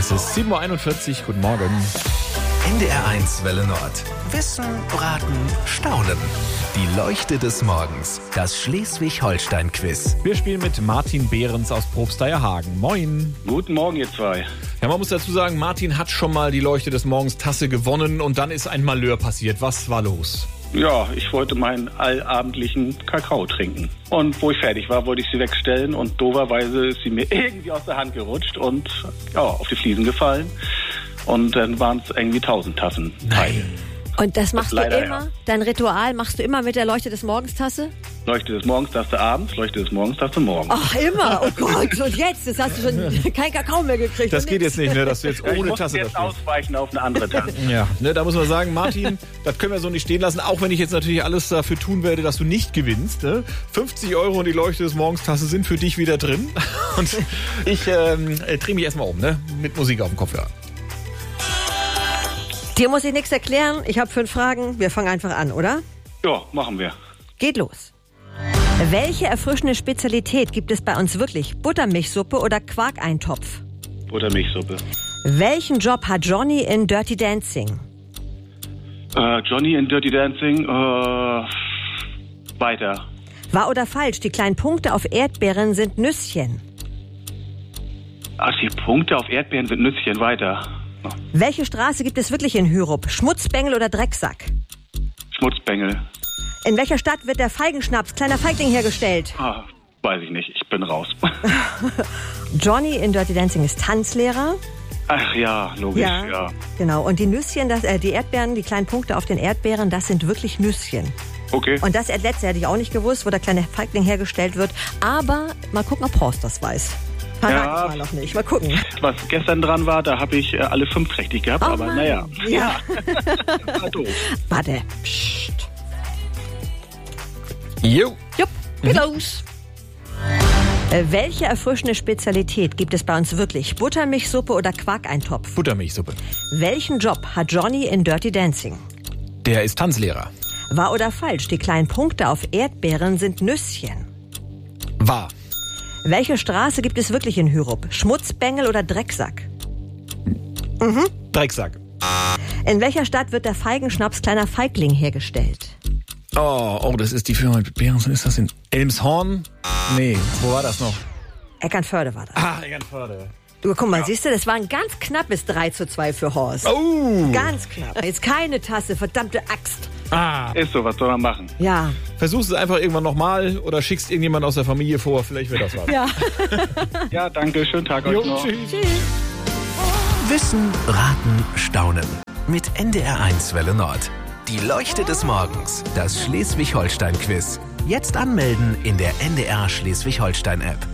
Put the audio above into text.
Es ist 7.41 Uhr. Guten Morgen. NDR1 Welle Nord. Wissen, Raten, Staunen. Die Leuchte des Morgens. Das Schleswig-Holstein-Quiz. Wir spielen mit Martin Behrens aus Probsteierhagen. Moin. Guten Morgen, ihr zwei. Ja, man muss dazu sagen, Martin hat schon mal die Leuchte des Morgens Tasse gewonnen und dann ist ein Malheur passiert. Was war los? Ja, ich wollte meinen allabendlichen Kakao trinken. Und wo ich fertig war, wollte ich sie wegstellen und dooferweise ist sie mir irgendwie aus der Hand gerutscht und ja, auf die Fliesen gefallen. Und dann waren es irgendwie 1000 Tassen. Nein. Und das machst du leider, immer? ja. Dein Ritual machst du immer mit der Leuchte des Morgens Tasse? Leuchte des Morgens, Tasse abends, Leuchte des Morgens, Tasse morgens. Ach, immer? Oh Gott, und jetzt hast du schon kein Kakao mehr gekriegt. Das geht jetzt nicht, ne, dass du jetzt Ja, ich ohne muss Tasse da jetzt stehst. ausweichen auf eine andere Tasse. Ja, ne, da muss man sagen, Martin, das können wir so nicht stehen lassen, auch wenn ich jetzt natürlich alles dafür tun werde, dass du nicht gewinnst. Ne? 50 € und die Leuchte des Morgens Tasse sind für dich wieder drin. Und ich drehe mich erstmal um, ne? Mit Musik auf dem Kopfhörer. Dir muss ich nichts erklären. Ich habe 5 Fragen. Wir fangen einfach an, oder? Ja, machen wir. Geht los. Welche erfrischende Spezialität gibt es bei uns wirklich? Buttermilchsuppe oder Quarkeintopf? Buttermilchsuppe. Welchen Job hat Johnny in Dirty Dancing? Johnny in Dirty Dancing, weiter. Wahr oder falsch? Die kleinen Punkte auf Erdbeeren sind Nüsschen. Ach, die Punkte auf Erdbeeren sind Nüsschen, weiter. Welche Straße gibt es wirklich in Hyrup? Schmutzbengel oder Drecksack? Schmutzbengel. In welcher Stadt wird der Feigenschnaps, kleiner Feigling, hergestellt? Ah, weiß ich nicht, ich bin raus. Johnny in Dirty Dancing ist Tanzlehrer. Ach ja, logisch, ja. Genau. Und die Nüsschen, die Erdbeeren, die kleinen Punkte auf den Erdbeeren, das sind wirklich Nüsschen. Okay. Und das letzte hätte ich auch nicht gewusst, wo der kleine Feigling hergestellt wird. Aber mal gucken, ob Horst das weiß. Verrat ich mal noch nicht. Mal gucken. Was gestern dran war, da habe ich alle 5 richtig gehabt, Oh aber Mann. naja. Ja. War doof. Warte. Psst. Jo. Jupp, geht los. Welche erfrischende Spezialität gibt es bei uns wirklich? Buttermilchsuppe oder Quarkeintopf? Buttermilchsuppe. Welchen Job hat Johnny in Dirty Dancing? Der ist Tanzlehrer. Wahr oder falsch? Die kleinen Punkte auf Erdbeeren sind Nüsschen. Wahr. Welche Straße gibt es wirklich in Hyrup? Schmutzbengel oder Drecksack? Drecksack. In welcher Stadt wird der Feigenschnaps kleiner Feigling hergestellt? Oh, das ist die Firma mit Behrens. Ist das in Elmshorn? Nee, wo war das noch? Eckernförde war das. Ah, Eckernförde. Du, guck mal, siehst du, das war ein ganz knappes 3:2 für Horst. Oh. Ganz knapp. Jetzt keine Tasse, verdammte Axt. Ist so, was soll man machen? Ja. Versuchst es einfach irgendwann nochmal oder schickst irgendjemand aus der Familie vor. Vielleicht wird das was. Ja. Ja, danke, schönen Tag euch noch. Tschüss. Tschüss. Wissen, Raten, Staunen. Mit NDR1 Welle Nord. Die Leuchte des Morgens. Das Schleswig-Holstein-Quiz. Jetzt anmelden in der NDR Schleswig-Holstein-App.